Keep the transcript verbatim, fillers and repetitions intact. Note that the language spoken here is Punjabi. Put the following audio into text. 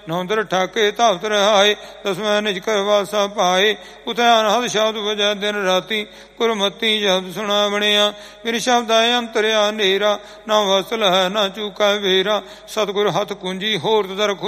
ਨੌਂਦਰ ਠਾਕੇ ਧਾਵਤ ਰਹਾਏ, ਦਸਵੇਂ ਨਿਜ ਕਰ ਵਾਸਾ ਪਾਏ। ਉਥੇ ਅਨਹਦ ਸ਼ਬਦ ਵਜੈ ਦਿਨ ਰਾਤੀ, ਗੁਰਮਤੀ ਸ਼ਬਦ ਸੁਣਾ ਬਣਿਆ। ਮੇਰੇ ਸ਼ਬਦ ਆਏ ਅੰਤਰਿਆ ਨੇਰਾ, ਨਾ ਵਸਲ ਹੈ ਨਾ ਚੂਕਾ ਵੇਰਾ। ਸਤਿਗੁਰ ਹੱਥ ਕੁੰਜੀ ਹੋਰ ਦਰ